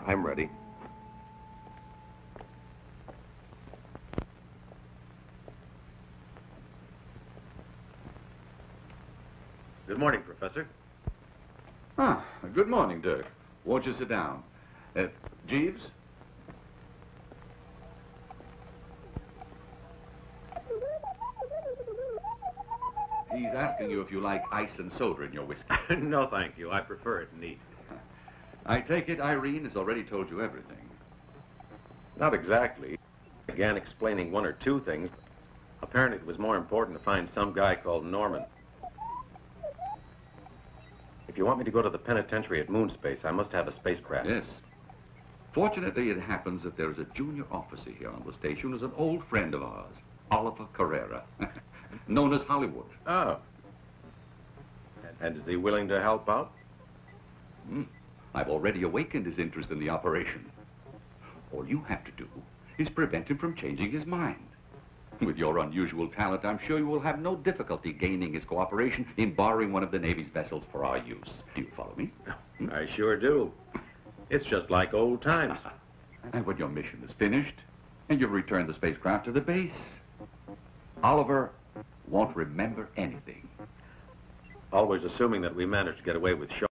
I'm ready. Good morning, Professor. Ah, good morning, Dirk. Won't you sit down? Jeeves? He's asking you if you like ice and soda in your whiskey. No, thank you. I prefer it neat. I take it Irene has already told you everything. Not exactly. I began explaining one or two things. Apparently it was more important to find some guy called Norman. If you want me to go to the penitentiary at Moonspace, I must have a spacecraft. Yes. Fortunately, it happens that there is a junior officer here on the station who's an old friend of ours, Oliver Carrera, known as Hollywood. Oh. And is he willing to help out? I've already awakened his interest in the operation. All you have to do is prevent him from changing his mind. With your unusual talent, I'm sure you will have no difficulty gaining his cooperation in borrowing one of the Navy's vessels for our use. Do you follow me? I sure do. It's just like old times. And when your mission is finished, and you've returned the spacecraft to the base, Oliver won't remember anything. Always assuming that we managed to get away with Shaw.